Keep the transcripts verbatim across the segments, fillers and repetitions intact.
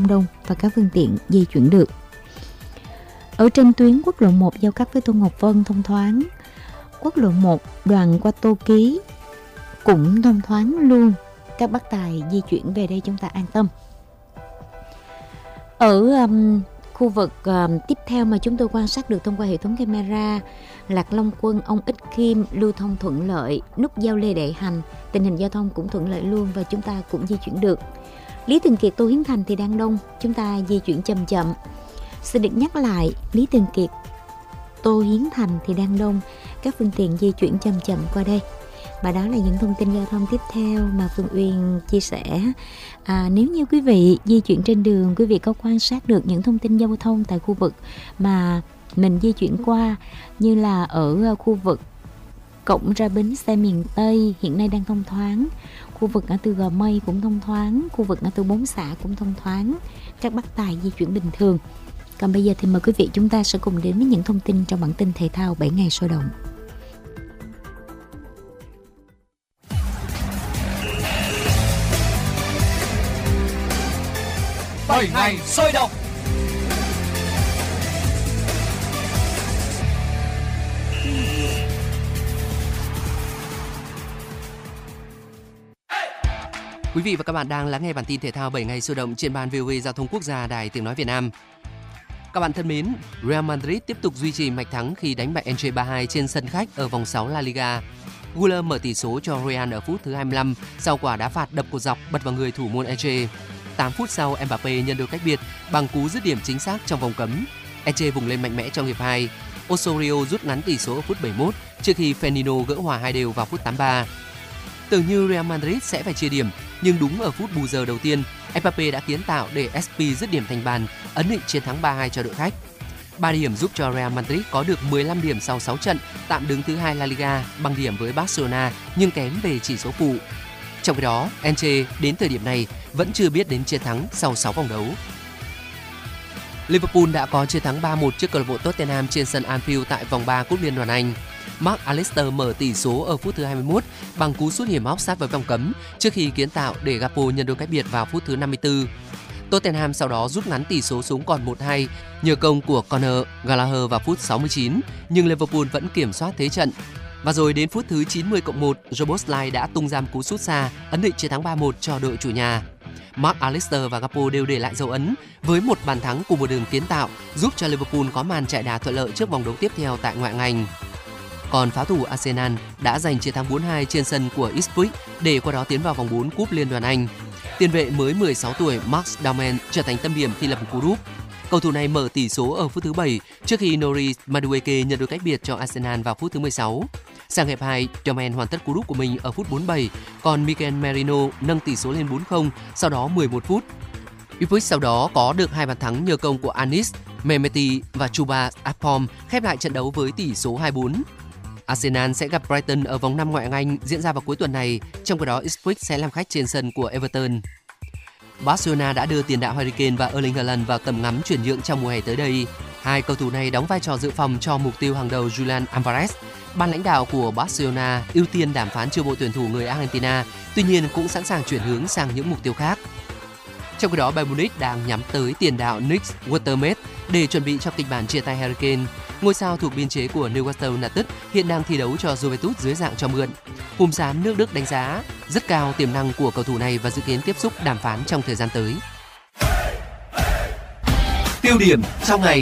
không đông và các phương tiện di chuyển được. Ở trên tuyến quốc lộ một giao cắt với Tô Ngọc Vân thông thoáng. Quốc lộ một đoạn qua Tô Ký cũng thông thoáng luôn. Các bác tài di chuyển về đây chúng ta an tâm. Ở um, khu vực um, tiếp theo mà chúng tôi quan sát được thông qua hệ thống camera, Lạc Long Quân, Ông Ích Kim lưu thông thuận lợi, nút giao Lê Đại Hành, tình hình giao thông cũng thuận lợi luôn và chúng ta cũng di chuyển được. Lý Thường Kiệt, Tô Hiến Thành thì đang đông, chúng ta di chuyển chậm chậm. Xin được nhắc lại, Lý Thường Kiệt, Tô Hiến Thành thì đang đông, các phương tiện di chuyển chậm chậm qua đây. Và đó là những thông tin giao thông tiếp theo mà Phương Uyên chia sẻ. À, nếu như quý vị di chuyển trên đường, quý vị có quan sát được những thông tin giao thông tại khu vực mà mình di chuyển qua, như là ở khu vực cổng ra bến xe miền Tây hiện nay đang thông thoáng, khu vực ngã tư Gò Mây cũng thông thoáng, khu vực ngã tư Bốn Xã cũng thông thoáng, các bác tài di chuyển bình thường. Còn bây giờ thì mời quý vị chúng ta sẽ cùng đến với những thông tin trong bản tin thể thao bảy ngày sôi động. bảy ngày sôi động. Quý vị và các bạn đang lắng nghe bản tin thể thao bảy ngày sôi động trên ban vê o a Giao thông Quốc gia Đài Tiếng nói Việt Nam. Các bạn thân mến, Real Madrid tiếp tục duy trì mạch thắng khi đánh bại Elche ba hai trên sân khách ở vòng sáu La Liga. Güler mở tỷ số cho Real ở phút thứ hai mươi lăm sau quả đá phạt đập cột dọc bật vào người thủ môn Elche. tám phút sau, Mbappé nhận được cách biệt bằng cú dứt điểm chính xác trong vòng cấm. Elche vùng lên mạnh mẽ trong hiệp hai. Osorio rút ngắn tỷ số ở phút bảy mươi mốt trước khi Firmino gỡ hòa hai đều vào phút tám mươi ba. Tưởng như Real Madrid sẽ phải chia điểm, nhưng đúng ở phút bù giờ đầu tiên, Mbappé đã kiến tạo để ét pê dứt điểm thành bàn, ấn định chiến thắng ba hai cho đội khách. ba điểm giúp cho Real Madrid có được mười lăm điểm sau sáu trận, tạm đứng thứ hai La Liga bằng điểm với Barcelona nhưng kém về chỉ số phụ. Trong khi đó, Elche đến thời điểm này vẫn chưa biết đến chiến thắng sau sáu vòng đấu. Liverpool đã có chiến thắng ba một trước câu lạc bộ Tottenham trên sân Anfield tại vòng ba Cúp Liên đoàn Anh. Mark Allister mở tỷ số ở phút thứ hai mươi mốt bằng cú sút hiểm hóc sát với vòng cấm trước khi kiến tạo để Gakpo nhận được cách biệt vào phút thứ năm mươi tư. Tottenham sau đó rút ngắn tỷ số xuống còn một hai nhờ công của Conor Gallagher vào phút sáu mươi chín, nhưng Liverpool vẫn kiểm soát thế trận. Và rồi đến phút thứ chín mươi cộng một, Szoboszlai đã tung ra cú sút xa, ấn định chiến thắng ba một cho đội chủ nhà. Mark Allister và Gakpo đều để lại dấu ấn với một bàn thắng cùng một đường kiến tạo, giúp cho Liverpool có màn chạy đà thuận lợi trước vòng đấu tiếp theo tại ngoại hạng Anh. Còn pháo thủ Arsenal đã giành chiến thắng bốn hai trên sân của Ipswich để qua đó tiến vào vòng bốn Cúp Liên đoàn Anh. Tiền vệ mới mười sáu tuổi Max Darman trở thành tâm điểm khi lập cú đúp. Cầu thủ này mở tỷ số ở phút thứ bảy trước khi Norris Madueke nhận được cách biệt cho Arsenal vào phút thứ mười sáu. Sang hiệp hai, Darman hoàn tất cú đúp của mình ở phút bốn mươi bảy, còn Mikel Merino nâng tỷ số lên bốn không sau đó mười một phút. Ipswich sau đó có được hai bàn thắng nhờ công của Anis Mehmeti và Chuba Akpom khép lại trận đấu với tỷ số hai bốn. Arsenal sẽ gặp Brighton ở vòng năm ngoại hạng Anh diễn ra vào cuối tuần này, trong khi đó Ipswich sẽ làm khách trên sân của Everton. Barcelona đã đưa tiền đạo Harry Kane và Erling Haaland vào tầm ngắm chuyển nhượng trong mùa hè tới đây. Hai cầu thủ này đóng vai trò dự phòng cho mục tiêu hàng đầu Julian Alvarez. Ban lãnh đạo của Barcelona ưu tiên đàm phán chiêu mộ tuyển thủ người Argentina, tuy nhiên cũng sẵn sàng chuyển hướng sang những mục tiêu khác. Trong khi đó, Bayern Munich đang nhắm tới tiền đạo Nick Watermaid để chuẩn bị cho kịch bản chia tay Harry Kane. Ngôi sao thuộc biên chế của Newcastle United hiện đang thi đấu cho Juventus dưới dạng cho mượn. Hùm xám nước Đức đánh giá rất cao tiềm năng của cầu thủ này và dự kiến tiếp xúc đàm phán trong thời gian tới. Tiêu điểm trong ngày.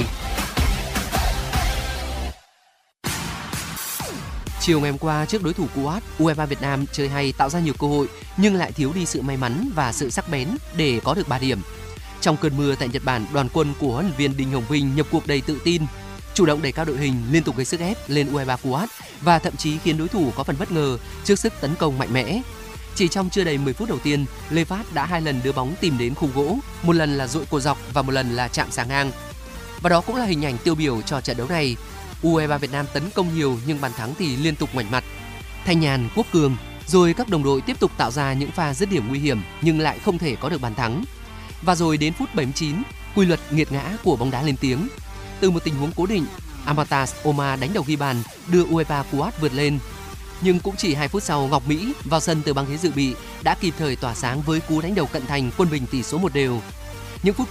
Chiều ngày hôm qua trước đối thủ Kuwait, u e phা Việt Nam chơi hay, tạo ra nhiều cơ hội nhưng lại thiếu đi sự may mắn và sự sắc bén để có được ba điểm. Trong cơn mưa tại Nhật Bản, đoàn quân của huấn luyện viên Đinh Hồng Vinh nhập cuộc đầy tự tin, chủ động đẩy cao đội hình, liên tục gây sức ép lên u e phá Kuwait và thậm chí khiến đối thủ có phần bất ngờ trước sức tấn công mạnh mẽ. Chỉ trong chưa đầy mười phút đầu tiên, Lê Phát đã hai lần đưa bóng tìm đến khung gỗ, một lần là dội cột dọc và một lần là chạm sáng ngang. Và đó cũng là hình ảnh tiêu biểu cho trận đấu này. u e phá Việt Nam tấn công nhiều nhưng bàn thắng thì liên tục ngoảnh mặt. Thanh Nhàn, Quốc Cường, rồi các đồng đội tiếp tục tạo ra những pha dứt điểm nguy hiểm nhưng lại không thể có được bàn thắng. Và rồi đến phút bảy mươi chín, quy luật nghiệt ngã của bóng đá lên tiếng. Từ một tình huống cố định, Amatas Omar đánh đầu ghi bàn đưa u e phá Kuwait vượt lên. Nhưng cũng chỉ hai phút sau, Ngọc Mỹ vào sân từ băng ghế dự bị đã kịp thời tỏa sáng với cú đánh đầu cận thành quân bình tỷ số một đều. Những phút